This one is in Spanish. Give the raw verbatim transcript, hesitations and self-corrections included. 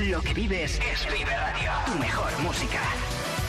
Lo que vives es Vive Radio. Tu mejor música.